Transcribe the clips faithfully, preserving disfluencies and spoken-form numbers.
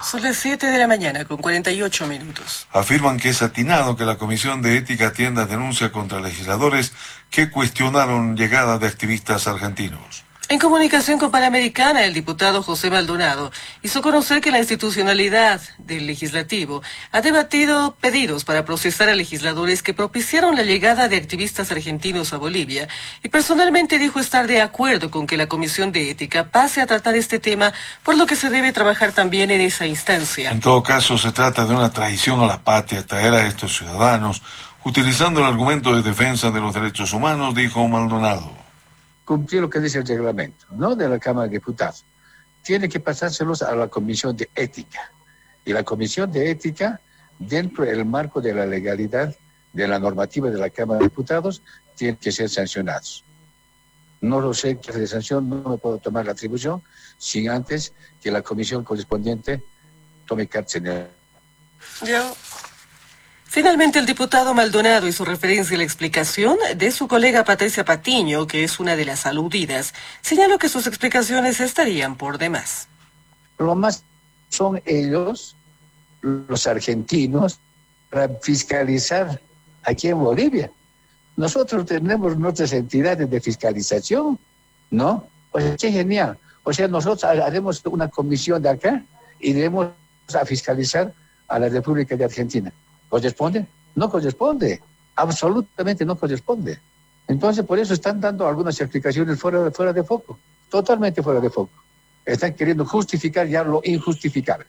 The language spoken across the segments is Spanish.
Son las siete de la mañana con cuarenta y ocho minutos. Afirman que es atinado que la Comisión de Ética atienda denuncia contra legisladores que cuestionaron llegada de activistas argentinos. En comunicación con Panamericana, el diputado José Maldonado hizo conocer que la institucionalidad del legislativo ha debatido pedidos para procesar a legisladores que propiciaron la llegada de activistas argentinos a Bolivia y personalmente dijo estar de acuerdo con que la Comisión de Ética pase a tratar este tema, por lo que se debe trabajar también en esa instancia. En todo caso, se trata de una traición a la patria traer a estos ciudadanos utilizando el argumento de defensa de los derechos humanos, dijo Maldonado. Cumplir lo que dice el reglamento, ¿no?, de la Cámara de Diputados. Tiene que pasárselos a la Comisión de Ética. Y la Comisión de Ética, dentro del marco de la legalidad, de la normativa de la Cámara de Diputados, tiene que ser sancionados. No lo sé qué de sanción, no me puedo tomar la atribución, sin antes que la comisión correspondiente tome cartas en el... Yo... Finalmente, el diputado Maldonado hizo referencia a la explicación de su colega Patricia Patiño, que es una de las aludidas. Señaló que sus explicaciones estarían por demás. Lo más son ellos, los argentinos, para fiscalizar aquí en Bolivia. Nosotros tenemos nuestras entidades de fiscalización, ¿no? O sea, qué genial. O sea, nosotros haremos una comisión de acá y iremos a fiscalizar a la República de Argentina. ¿Corresponde? No corresponde. Absolutamente no corresponde. Entonces, por eso están dando algunas explicaciones fuera de, fuera de foco. Totalmente fuera de foco. Están queriendo justificar ya lo injustificable.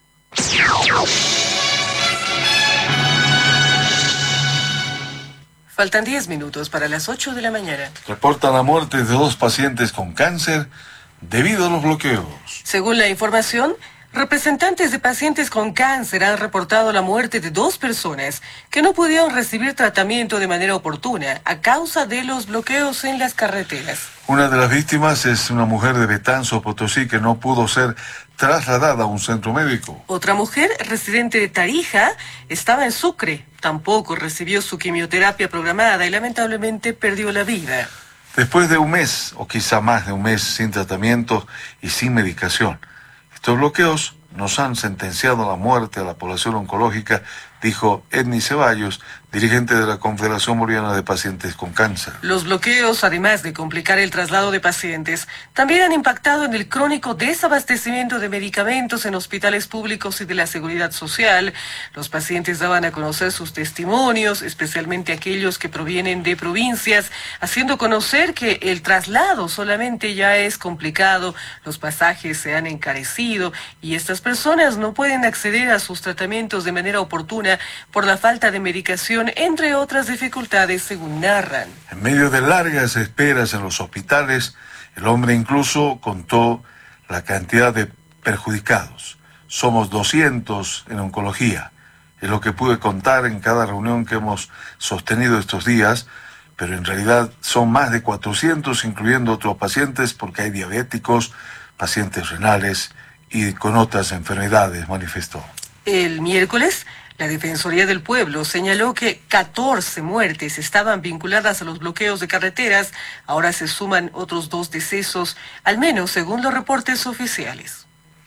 Faltan diez minutos para las ocho de la mañana. Reportan la muerte de dos pacientes con cáncer debido a los bloqueos. Según la información, representantes de pacientes con cáncer han reportado la muerte de dos personas que no pudieron recibir tratamiento de manera oportuna a causa de los bloqueos en las carreteras. Una de las víctimas es una mujer de Betanzo, Potosí, que no pudo ser trasladada a un centro médico. Otra mujer, residente de Tarija, estaba en Sucre. Tampoco recibió su quimioterapia programada y lamentablemente perdió la vida. Después de un mes, o quizá más de un mes, sin tratamiento y sin medicación, estos bloqueos nos han sentenciado a la muerte a la población oncológica, dijo Edny Ceballos, dirigente de la Confederación Boliviana de Pacientes con Cáncer. Los bloqueos, además de complicar el traslado de pacientes, también han impactado en el crónico desabastecimiento de medicamentos en hospitales públicos y de la seguridad social. Los pacientes daban a conocer sus testimonios, especialmente aquellos que provienen de provincias, haciendo conocer que el traslado solamente ya es complicado, los pasajes se han encarecido y estas personas no pueden acceder a sus tratamientos de manera oportuna por la falta de medicación, entre otras dificultades, según narran. En medio de largas esperas en los hospitales, el hombre incluso contó la cantidad de perjudicados. Somos doscientos en oncología. Es lo que pude contar en cada reunión que hemos sostenido estos días, pero en realidad son más de cuatrocientos, incluyendo otros pacientes, porque hay diabéticos, pacientes renales y con otras enfermedades, manifestó. El miércoles, la Defensoría del Pueblo señaló que catorce muertes estaban vinculadas a los bloqueos de carreteras. Ahora se suman otros dos decesos, al menos según los reportes oficiales.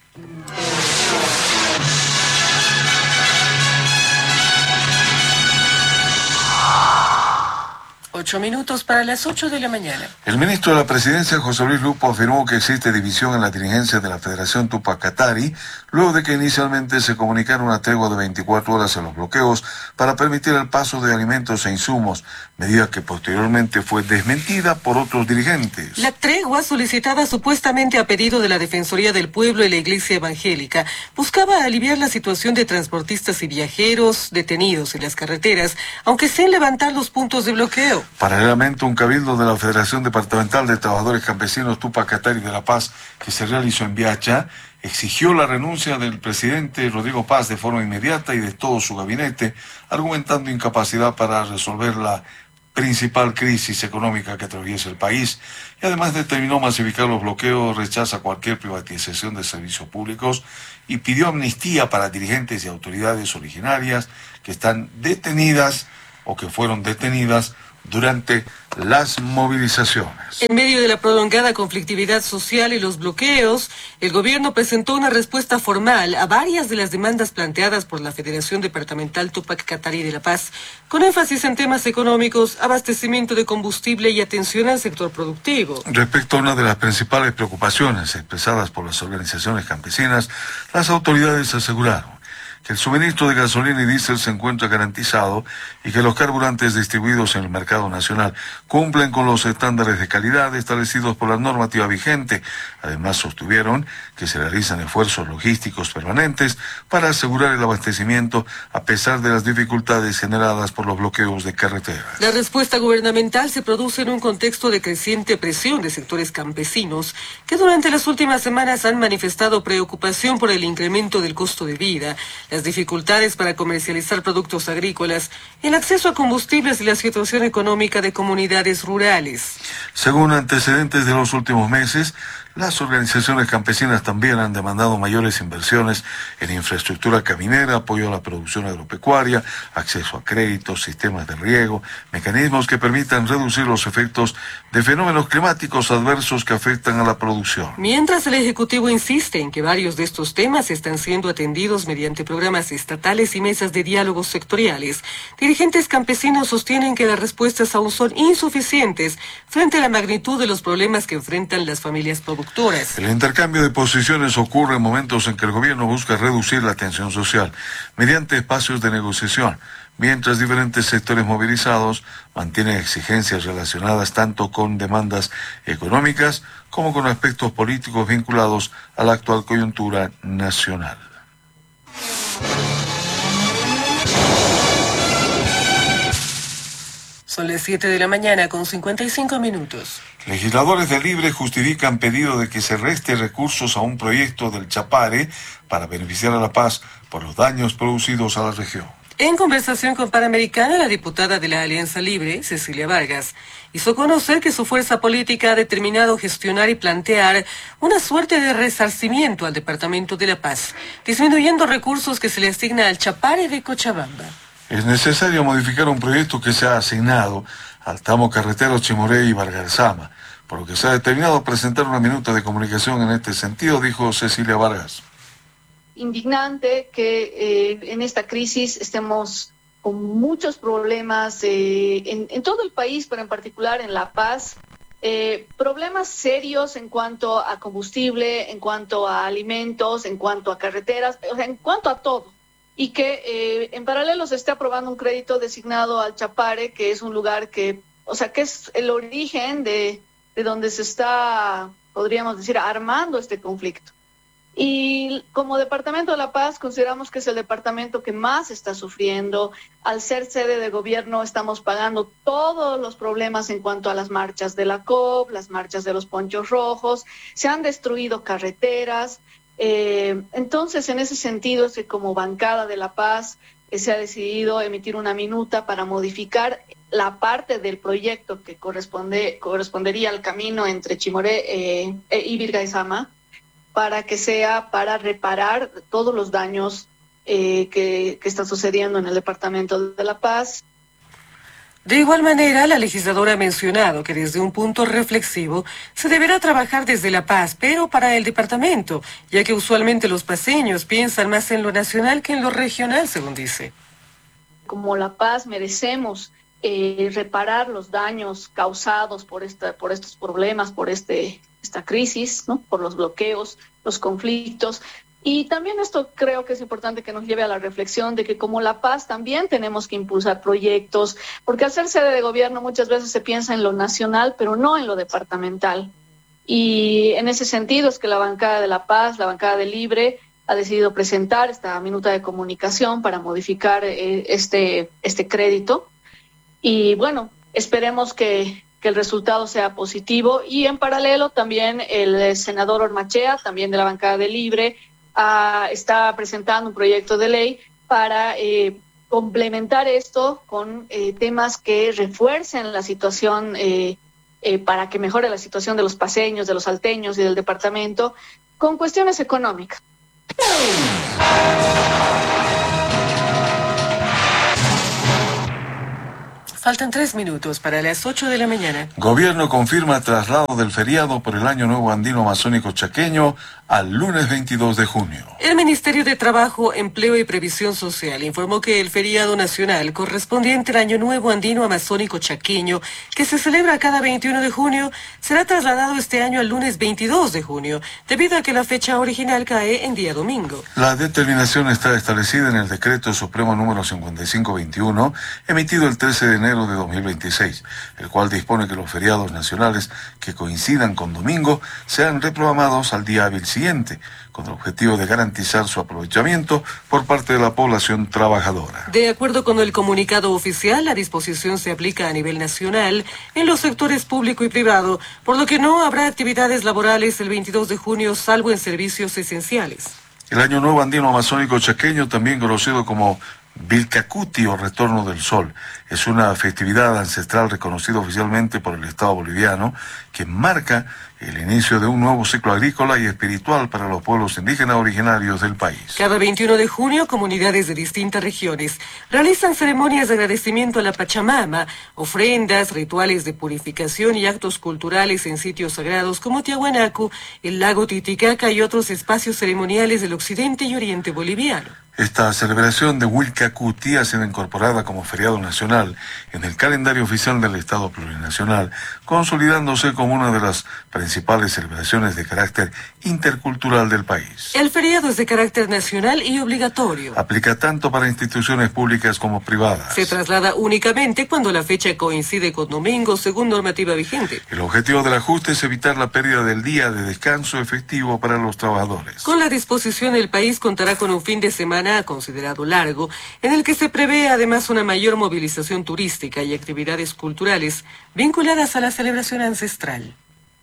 Ocho minutos para las ocho de la mañana. El ministro de la Presidencia, José Luis Lupo, afirmó que existe división en la dirigencia de la Federación Tupac Katari, luego de que inicialmente se comunicara una tregua de veinticuatro horas en los bloqueos para permitir el paso de alimentos e insumos, medida que posteriormente fue desmentida por otros dirigentes. La tregua, solicitada supuestamente a pedido de la Defensoría del Pueblo y la Iglesia Evangélica, buscaba aliviar la situación de transportistas y viajeros detenidos en las carreteras, aunque sin levantar los puntos de bloqueo. Paralelamente, un cabildo de la Federación Departamental de Trabajadores Campesinos Tupac Katari de La Paz, que se realizó en Viacha, exigió la renuncia del presidente Rodrigo Paz de forma inmediata y de todo su gabinete, argumentando incapacidad para resolver la principal crisis económica que atraviesa el país, y además determinó masificar los bloqueos, rechaza cualquier privatización de servicios públicos y pidió amnistía para dirigentes y autoridades originarias que están detenidas o que fueron detenidas durante las movilizaciones. En medio de la prolongada conflictividad social y los bloqueos, el gobierno presentó una respuesta formal a varias de las demandas planteadas por la Federación Departamental Túpac Katari de La Paz, con énfasis en temas económicos, abastecimiento de combustible y atención al sector productivo. Respecto a una de las principales preocupaciones expresadas por las organizaciones campesinas, las autoridades aseguraron que el suministro de gasolina y diésel se encuentra garantizado y que los carburantes distribuidos en el mercado nacional cumplen con los estándares de calidad establecidos por la normativa vigente. Además, sostuvieron que se realizan esfuerzos logísticos permanentes para asegurar el abastecimiento a pesar de las dificultades generadas por los bloqueos de carreteras. La respuesta gubernamental se produce en un contexto de creciente presión de sectores campesinos que durante las últimas semanas han manifestado preocupación por el incremento del costo de vida, las dificultades para comercializar productos agrícolas, el acceso a combustibles y la situación económica de comunidades rurales. Según antecedentes de los últimos meses, las organizaciones campesinas también han demandado mayores inversiones en infraestructura caminera, apoyo a la producción agropecuaria, acceso a créditos, sistemas de riego, mecanismos que permitan reducir los efectos de fenómenos climáticos adversos que afectan a la producción. Mientras el Ejecutivo insiste en que varios de estos temas están siendo atendidos mediante programas estatales y mesas de diálogos sectoriales, dirigentes campesinos sostienen que las respuestas aún son insuficientes frente a la magnitud de los problemas que enfrentan las familias productoras. El intercambio de posiciones ocurre en momentos en que el gobierno busca reducir la tensión social mediante espacios de negociación, mientras diferentes sectores movilizados mantienen exigencias relacionadas tanto con demandas económicas como con aspectos políticos vinculados a la actual coyuntura nacional. Son las siete de la mañana con cincuenta y cinco minutos. Legisladores de Libre justifican pedido de que se reste recursos a un proyecto del Chapare para beneficiar a La Paz por los daños producidos a la región. En conversación con Panamericana, la diputada de la Alianza Libre, Cecilia Vargas, hizo conocer que su fuerza política ha determinado gestionar y plantear una suerte de resarcimiento al Departamento de La Paz, disminuyendo recursos que se le asigna al Chapare de Cochabamba. Es necesario modificar un proyecto que se ha asignado al tramo carretero Chimoré y Vargasama, por lo que se ha determinado presentar una minuta de comunicación en este sentido, dijo Cecilia Vargas. Indignante que eh, en esta crisis estemos con muchos problemas eh, en, en todo el país, pero en particular en La Paz, eh, problemas serios en cuanto a combustible, en cuanto a alimentos, en cuanto a carreteras, o sea, en cuanto a todo. Y que eh, en paralelo se esté aprobando un crédito designado al Chapare, que es un lugar que, o sea, que es el origen de, de donde se está, podríamos decir, armando este conflicto. Y como Departamento de La Paz consideramos que es el departamento que más está sufriendo. Al ser sede de gobierno estamos pagando todos los problemas en cuanto a las marchas de la C O P, las marchas de los ponchos rojos, se han destruido carreteras. Eh, entonces, en ese sentido, es que como bancada de La Paz eh, se ha decidido emitir una minuta para modificar la parte del proyecto que corresponde correspondería al camino entre Chimoré eh, eh, y Virgaizama, para que sea para reparar todos los daños eh, que, que están sucediendo en el Departamento de La Paz. De igual manera, la legisladora ha mencionado que desde un punto reflexivo se deberá trabajar desde La Paz, pero para el departamento, ya que usualmente los paceños piensan más en lo nacional que en lo regional, según dice. Como La Paz merecemos eh, reparar los daños causados por esta, por estos problemas, por este, esta crisis, ¿no? Por los bloqueos, los conflictos. Y también esto creo que es importante que nos lleve a la reflexión de que como La Paz también tenemos que impulsar proyectos, porque al ser sede de gobierno muchas veces se piensa en lo nacional, pero no en lo departamental. Y en ese sentido es que la bancada de La Paz, la bancada de Libre, ha decidido presentar esta minuta de comunicación para modificar eh, este, este crédito. Y bueno, esperemos que, que el resultado sea positivo. Y en paralelo también el senador Ormachea, también de la bancada de Libre, Uh, está presentando un proyecto de ley para eh, complementar esto con eh, temas que refuercen la situación, eh, eh, para que mejore la situación de los paceños, de los salteños y del departamento, con cuestiones económicas. Faltan tres minutos para las ocho de la mañana. Gobierno confirma traslado del feriado por el Año Nuevo Andino Amazónico Chaqueño al lunes veintidós de junio. El Ministerio de Trabajo, Empleo y Previsión Social informó que el feriado nacional correspondiente al Año Nuevo Andino Amazónico Chaqueño, que se celebra cada veintiuno de junio, será trasladado este año al lunes veintidós de junio, debido a que la fecha original cae en día domingo. La determinación está establecida en el Decreto Supremo número cincuenta y cinco veintiuno, emitido el trece de enero de dos mil veintiséis, el cual dispone que los feriados nacionales que coincidan con domingo sean reprogramados al día hábil siguiente, con el objetivo de garantizar su aprovechamiento por parte de la población trabajadora. De acuerdo con el comunicado oficial, la disposición se aplica a nivel nacional en los sectores público y privado, por lo que no habrá actividades laborales el veintidós de junio, salvo en servicios esenciales. El Año Nuevo Andino Amazónico Chaqueño, también conocido como Vilcacuti o Retorno del Sol, es una festividad ancestral reconocida oficialmente por el Estado boliviano que marca el inicio de un nuevo ciclo agrícola y espiritual para los pueblos indígenas originarios del país. Cada veintiuno de junio, comunidades de distintas regiones realizan ceremonias de agradecimiento a la Pachamama, ofrendas, rituales de purificación y actos culturales en sitios sagrados como Tiahuanaco, el lago Titicaca y otros espacios ceremoniales del occidente y oriente boliviano. Esta celebración de Vilcacuti ha sido incorporada como feriado nacional en el calendario oficial del Estado plurinacional, consolidándose como una de las principales celebraciones de carácter intercultural del país. El feriado es de carácter nacional y obligatorio. Aplica tanto para instituciones públicas como privadas. Se traslada únicamente cuando la fecha coincide con domingo, según normativa vigente. El objetivo del ajuste es evitar la pérdida del día de descanso efectivo para los trabajadores. Con la disposición, el país contará con un fin de semana considerado largo, en el que se prevé además una mayor movilización turística y actividades culturales vinculadas a la celebración ancestral.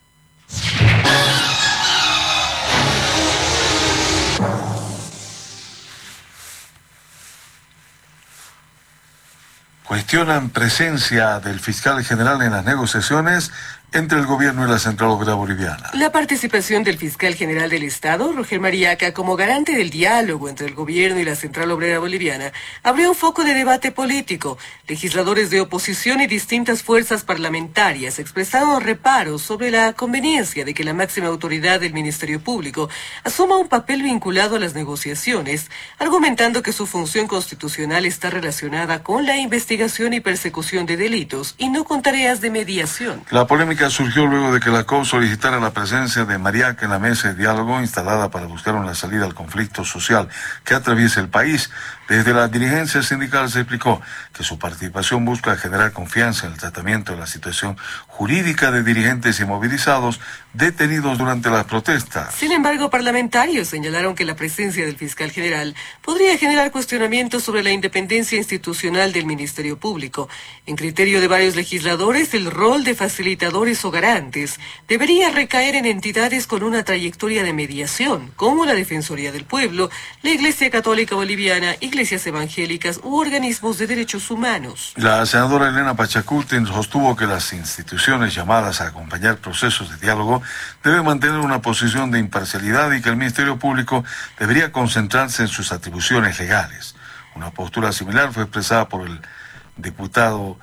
Cuestionan presencia del fiscal general en las negociaciones entre el gobierno y la Central Obrera Boliviana. La participación del fiscal general del Estado, Roger Mariaca, como garante del diálogo entre el gobierno y la Central Obrera Boliviana, abrió un foco de debate político. Legisladores de oposición y distintas fuerzas parlamentarias expresaron reparos sobre la conveniencia de que la máxima autoridad del Ministerio Público asuma un papel vinculado a las negociaciones, argumentando que su función constitucional está relacionada con la investigación y persecución de delitos y no con tareas de mediación. La polémica surgió luego de que la C O B solicitara la presencia de Mariaca en la mesa de diálogo instalada para buscar una salida al conflicto social que atraviesa el país. Desde la dirigencia sindical se explicó que su participación busca generar confianza en el tratamiento de la situación jurídica de dirigentes y movilizados detenidos durante las protestas. Sin embargo, parlamentarios señalaron que la presencia del fiscal general podría generar cuestionamientos sobre la independencia institucional del Ministerio Público. En criterio de varios legisladores, el rol de facilitadores o garantes debería recaer en entidades con una trayectoria de mediación, como la Defensoría del Pueblo, la Iglesia Católica Boliviana, iglesias evangélicas u organismos de derechos humanos. La senadora Elena Pachacuti sostuvo que las instituciones llamadas a acompañar procesos de diálogo deben mantener una posición de imparcialidad y que el Ministerio Público debería concentrarse en sus atribuciones legales. Una postura similar fue expresada por el diputado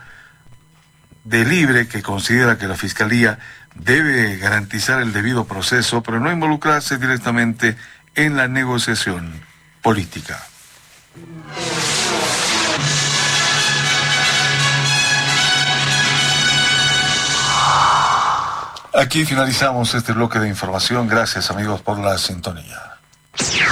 de Libre, que considera que la Fiscalía debe garantizar el debido proceso, pero no involucrarse directamente en la negociación política. Aquí finalizamos este bloque de información. Gracias, amigos, por la sintonía.